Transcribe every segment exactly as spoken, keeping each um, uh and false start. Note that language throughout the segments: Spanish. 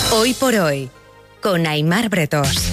Hoy por hoy, con Aimar Bretós.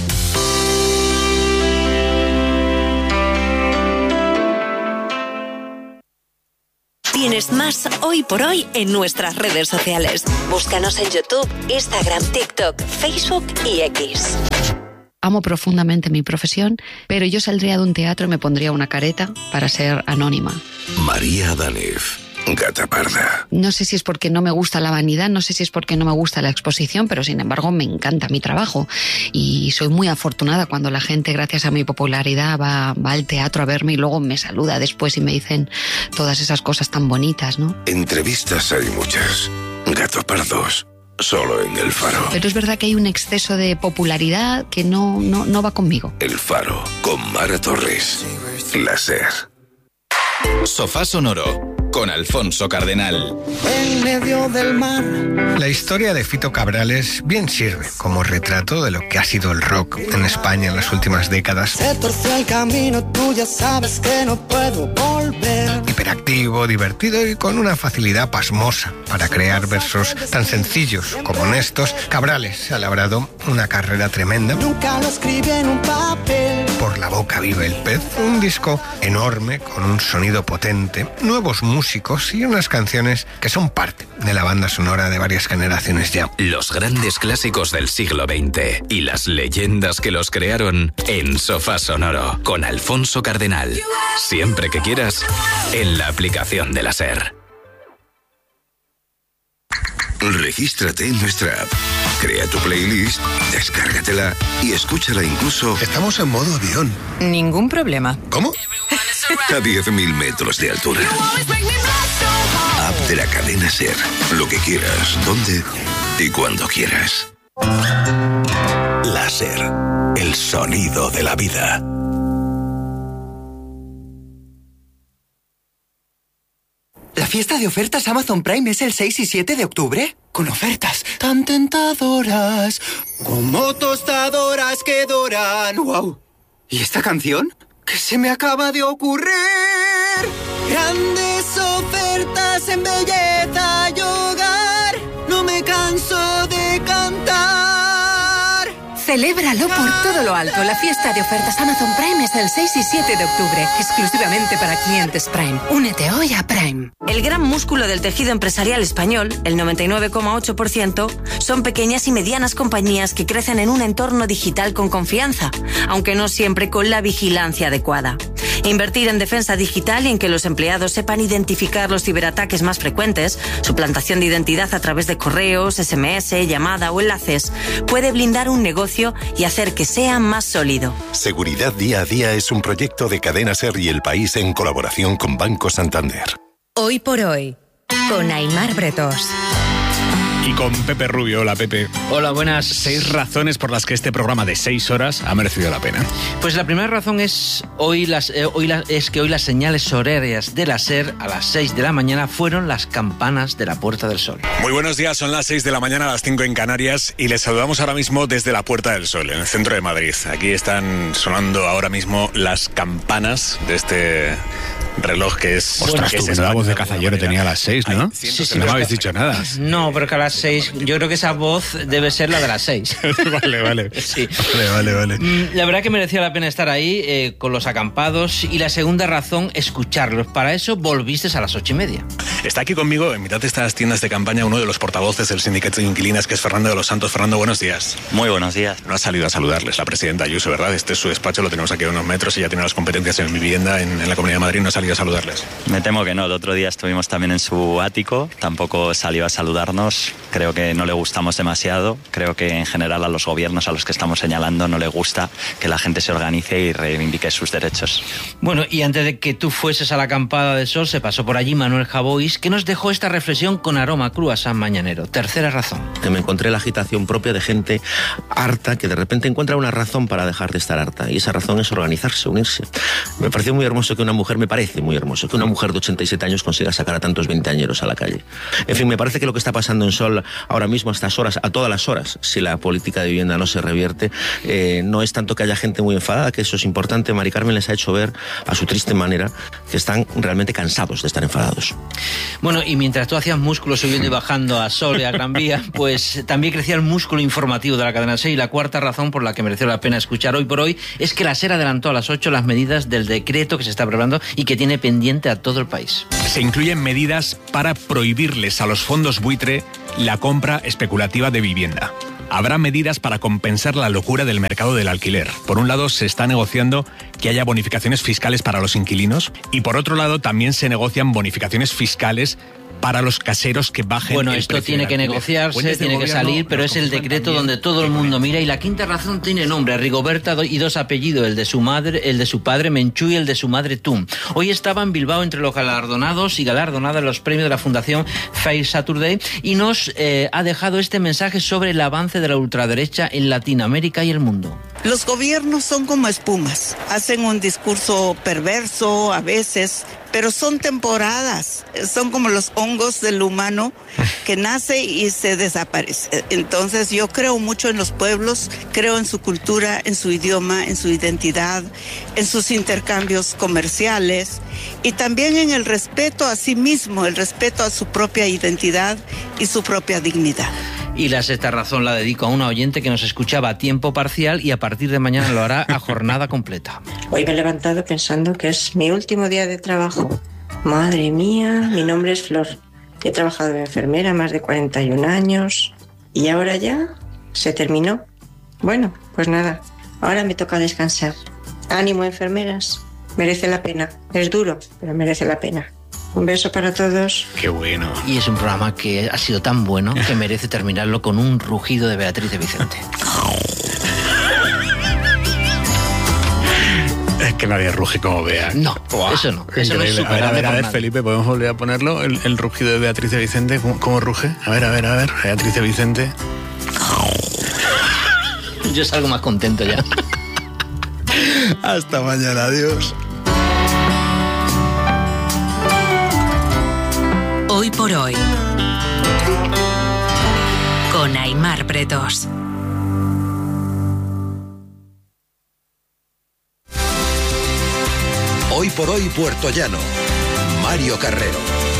Tienes más Hoy por Hoy en nuestras redes sociales. Búscanos en YouTube, Instagram, TikTok, Facebook y X. Amo profundamente mi profesión, pero yo saldría de un teatro y me pondría una careta para ser anónima. María Danez, Gata Parda. No sé si es porque no me gusta la vanidad, no sé si es porque no me gusta la exposición, pero sin embargo me encanta mi trabajo. Y soy muy afortunada cuando la gente, gracias a mi popularidad, va, va al teatro a verme y luego me saluda después y me dicen todas esas cosas tan bonitas, ¿no? Entrevistas hay muchas. Gato Pardos. Solo en El Faro. Pero es verdad que hay un exceso de popularidad que no, no, no va conmigo. El Faro, con Mara Torres. La SER. Sofá Sonoro, con Alfonso Cardenal. En medio del mar. La historia de Fito Cabrales bien sirve como retrato de lo que ha sido el rock en España en las últimas décadas. Se torció el camino, tú ya sabes que no puedo volver. Hiperactivo, divertido y con una facilidad pasmosa para crear versos tan sencillos como honestos, Cabrales ha labrado una carrera tremenda. Nunca lo escribí en un papel. Por la boca vive el pez, un disco enorme con un sonido potente, nuevos músicos y unas canciones que son parte de la banda sonora de varias generaciones ya. Los grandes clásicos del siglo veinte y las leyendas que los crearon en Sofá Sonoro, con Alfonso Cardenal. Siempre que quieras, en la aplicación de la SER. Regístrate en nuestra app. Crea tu playlist, descárgatela y escúchala incluso... Estamos en modo avión. Ningún problema. ¿Cómo? A diez mil metros de altura. App de la cadena SER. Lo que quieras, donde y cuando quieras. La SER. El sonido de la vida. ¿La fiesta de ofertas Amazon Prime es el seis y siete de octubre? Con ofertas tan tentadoras como tostadoras que doran. ¡Wow! ¿Y esta canción? ¿Qué se me acaba de ocurrir? Grandes ofertas en belleza y hogar. No me canso de cantar. Celébralo por todo lo alto. La fiesta de ofertas Amazon Prime es el seis y siete de octubre, exclusivamente para clientes Prime. Únete hoy a Prime. El gran músculo del tejido empresarial español, el noventa y nueve coma ocho por ciento, son pequeñas y medianas compañías que crecen en un entorno digital con confianza, aunque no siempre con la vigilancia adecuada. Invertir en defensa digital y en que los empleados sepan identificar los ciberataques más frecuentes, suplantación de identidad a través de correos, ese eme ese, llamada o enlaces, puede blindar un negocio y hacer que sea más sólido. Seguridad Día a Día es un proyecto de Cadena SER y El País en colaboración con Banco Santander. Hoy por hoy, con Aimar Bretós. Y con Pepe Rubio. Hola, Pepe. Hola, buenas. Seis razones por las que este programa de seis horas ha merecido la pena. Pues la primera razón es, hoy las, eh, hoy la, es que hoy las señales horarias de la SER a las seis de la mañana fueron las campanas de la Puerta del Sol. Muy buenos días, son las seis de la mañana, a las cinco en Canarias, y les saludamos ahora mismo desde la Puerta del Sol, en el centro de Madrid. Aquí están sonando ahora mismo las campanas de este reloj que es... Ostras, que tú, es que voz de cazallero tenía a las seis, ¿no? Sí, sí, no me habéis dicho nada. No, pero que a las seis, yo creo que esa voz debe ser la de las seis. Vale, vale. Sí. Vale, vale, vale. La verdad que merecía la pena estar ahí eh, con los acampados, y la segunda razón, escucharlos. Para eso volviste a las ocho y media. Está aquí conmigo, en mitad de estas tiendas de campaña, uno de los portavoces del sindicato de inquilinas, que es Fernando de los Santos. Fernando, buenos días. Muy buenos días. No ha salido a saludarles la presidenta Ayuso, ¿verdad? Este es su despacho, lo tenemos aquí a unos metros, y ya tiene las competencias en vivienda en, en la Comunidad de Madrid. No ha salido a saludarles. Me temo que no. El otro día estuvimos también en su ático, tampoco salió a saludarnos. Creo que no le gustamos demasiado. Creo que en general a los gobiernos a los que estamos señalando no le gusta que la gente se organice y reivindique sus derechos. Bueno, y antes de que tú fueses a la acampada de sol, se pasó por allí Manuel Javois, que nos dejó esta reflexión con aroma croissant mañanero. Tercera razón. Que me encontré la agitación propia de gente harta que de repente encuentra una razón para dejar de estar harta, y esa razón es organizarse, unirse. Me pareció muy hermoso que una mujer, me parece parece muy hermoso, que una mujer de ochenta y siete años consiga sacar a tantos veinteañeros a la calle. En fin, me parece que lo que está pasando en Sol ahora mismo a estas horas, a todas las horas, si la política de vivienda no se revierte, eh, no es tanto que haya gente muy enfadada, que eso es importante. Mari Carmen les ha hecho ver a su triste manera que están realmente cansados de estar enfadados. Bueno, y mientras tú hacías músculo subiendo y bajando a Sol y a Gran Vía, pues también crecía el músculo informativo de la cadena SER. Y la cuarta razón por la que mereció la pena escuchar hoy por hoy es que la SER adelantó a las ocho las medidas del decreto que se está preparando y que tiene pendiente a todo el país. Se incluyen medidas para prohibirles a los fondos buitre la compra especulativa de vivienda. Habrá medidas para compensar la locura del mercado del alquiler. Por un lado, se está negociando que haya bonificaciones fiscales para los inquilinos y por otro lado también se negocian bonificaciones fiscales para los caseros que bajen Bueno, el esto precio tiene del que alquiler. negociarse, Fuentes del tiene que gobierno salir, pero nos es el confirman decreto también donde todo el mundo mira. Y la quinta razón tiene nombre, Rigoberta y dos apellidos, el de su madre, el de su padre Menchú y el de su madre Tum. Hoy estaba en Bilbao entre los galardonados y galardonadas los premios de la Fundación Fair Saturday y nos eh, ha dejado este mensaje sobre el avance de la ultraderecha en Latinoamérica y el mundo. Los gobiernos son como espumas, hacen un discurso perverso a veces, pero son temporadas, son como los hongos del humano que nace y se desaparece. Entonces yo creo mucho en los pueblos, creo en su cultura, en su idioma, en su identidad, en sus intercambios comerciales y también en el respeto a sí mismo, el respeto a su propia identidad y su propia dignidad. Y la sexta razón la dedico a una oyente que nos escuchaba a tiempo parcial y a partir de mañana lo hará a jornada completa. Hoy me he levantado pensando que es mi último día de trabajo. Madre mía, mi nombre es Flor. He trabajado de enfermera más de cuarenta y un años y ahora ya se terminó. Bueno, pues nada, ahora me toca descansar. Ánimo, enfermeras, merece la pena. Es duro, pero merece la pena. Un beso para todos. Qué bueno. Y es un programa que ha sido tan bueno que merece terminarlo con un rugido de Beatriz de Vicente. Es que nadie ruge como Bea. No, wow. eso no. Eso no es a ver, a ver, a ver, nadie. Felipe, ¿podemos volver a ponerlo? El, el rugido de Beatriz de Vicente, ¿cómo, cómo ruge? A ver, a ver, a ver. Beatriz de Vicente. Yo salgo más contento ya. Hasta mañana, adiós. Hoy por hoy, con Aimar Bretos. Hoy por hoy Puerto Llano. Mario Carrero.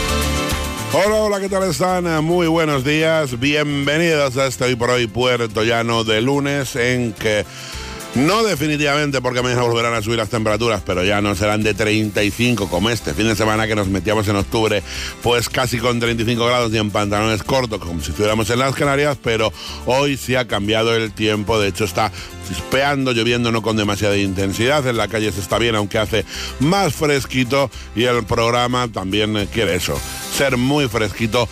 Hola, hola, ¿qué tal están? Muy buenos días. Bienvenidos a este Hoy por hoy Puerto Llano de lunes en que... No definitivamente porque mañana volverán a subir las temperaturas, pero ya no serán de treinta y cinco como este fin de semana que nos metíamos en octubre, pues casi con treinta y cinco grados y en pantalones cortos, como si estuviéramos en las Canarias, pero hoy sí ha cambiado el tiempo, de hecho está chispeando, lloviendo no con demasiada intensidad, en la calle se está bien aunque hace más fresquito y el programa también quiere eso, ser muy fresquito,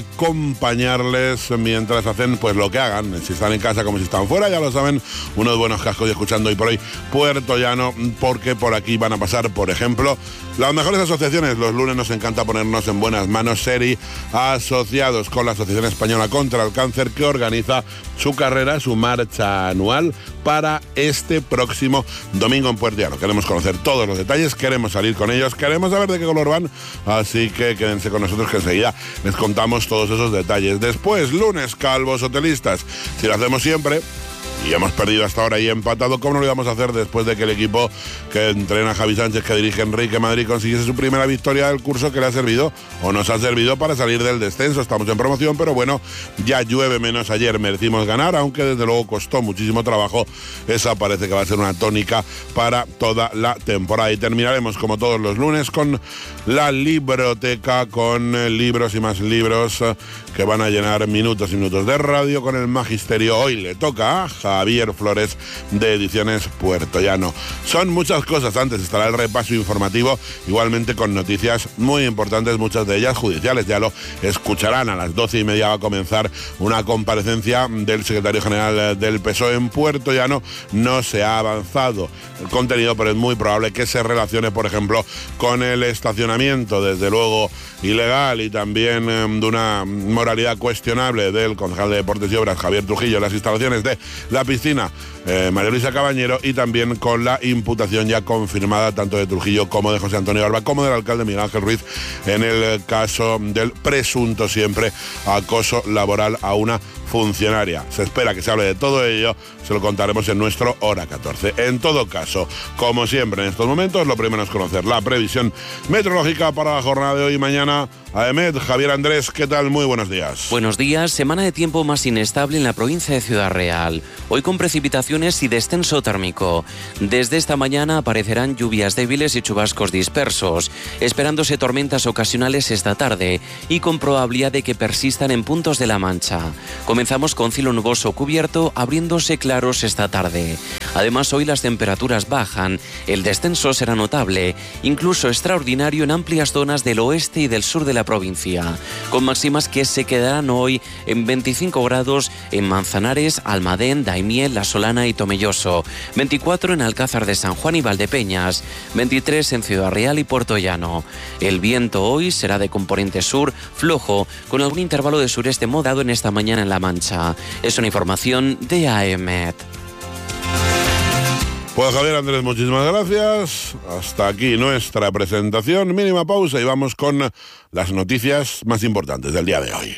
acompañarles mientras hacen pues lo que hagan, si están en casa como si están fuera, ya lo saben, unos buenos cascos y escuchando Hoy por hoy Puerto Llano, porque por aquí van a pasar, por ejemplo, las mejores asociaciones. Los lunes nos encanta ponernos en buenas manos. SERI, asociados con la Asociación Española contra el Cáncer, que organiza su carrera, su marcha anual para este próximo domingo en Puerto Llano. Queremos conocer todos los detalles, queremos salir con ellos, queremos saber de qué color van, así que quédense con nosotros que enseguida les contamos todos esos detalles. Después, lunes, calvos hotelistas. Si lo hacemos siempre... Y hemos perdido hasta ahora y empatado, ¿cómo no lo íbamos a hacer después de que el equipo que entrena Javi Sánchez, que dirige Enrique Madrid, consiguiese su primera victoria del curso que le ha servido o nos ha servido para salir del descenso? Estamos en promoción, pero bueno, ya llueve menos. Ayer merecimos ganar, aunque desde luego costó muchísimo trabajo. Esa parece que va a ser una tónica para toda la temporada. Y terminaremos, como todos los lunes, con la libroteca, con libros y más libros que van a llenar minutos y minutos de radio con el magisterio. Hoy le toca a Javier Flores de Ediciones Puerto Llano. Son muchas cosas. Antes estará el repaso informativo, igualmente con noticias muy importantes, muchas de ellas judiciales. Ya lo escucharán. A las doce y media va a comenzar una comparecencia del secretario general del P S O E en Puerto Llano. No se ha avanzado el contenido, pero es muy probable que se relacione, por ejemplo, con el estacionamiento, desde luego ilegal, y también eh, de una moralidad cuestionable del concejal de Deportes y Obras, Javier Trujillo, en las instalaciones de la la piscina eh, María Luisa Cabañero, y también con la imputación ya confirmada tanto de Trujillo como de José Antonio Barba, como del alcalde Miguel Ángel Ruiz, en el caso del presunto siempre acoso laboral a una funcionaria. Se espera que se hable de todo ello, se lo contaremos en nuestro Hora catorce. En todo caso, como siempre en estos momentos, lo primero es conocer la previsión meteorológica para la jornada de hoy y mañana. Aemet, Javier Andrés, ¿qué tal? Muy buenos días. Buenos días. Semana de tiempo más inestable en la provincia de Ciudad Real. Hoy con precipitaciones y descenso térmico. Desde esta mañana aparecerán lluvias débiles y chubascos dispersos, esperándose tormentas ocasionales esta tarde y con probabilidad de que persistan en puntos de la Mancha. Comenzamos con cielo nuboso cubierto, abriéndose claros esta tarde. Además, hoy las temperaturas bajan, el descenso será notable, incluso extraordinario en amplias zonas del oeste y del sur de la provincia, con máximas que se quedarán hoy en veinticinco grados en Manzanares, Almadén, Daimiel, La Solana y Tomelloso, veinticuatro en Alcázar de San Juan y Valdepeñas, veintitrés en Ciudad Real y Puerto Llano. El viento hoy será de componente sur, flojo, con algún intervalo de sureste moderado en esta mañana en La Mancha. Es una información de Aemet. Pues Javier Andrés, muchísimas gracias. Hasta aquí nuestra presentación. Mínima pausa y vamos con las noticias más importantes del día de hoy.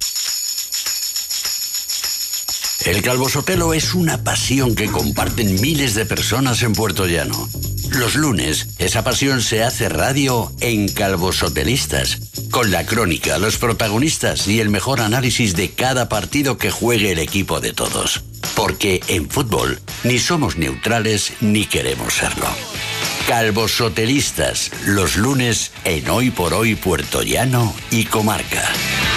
El Calvo Sotelo es una pasión que comparten miles de personas en Puerto Llano. Los lunes, esa pasión se hace radio en Calvosotelistas, con la crónica, los protagonistas y el mejor análisis de cada partido que juegue el equipo de todos. Porque en fútbol ni somos neutrales ni queremos serlo. Calvosotelistas, los lunes en Hoy por Hoy Puerto Llano y Comarca.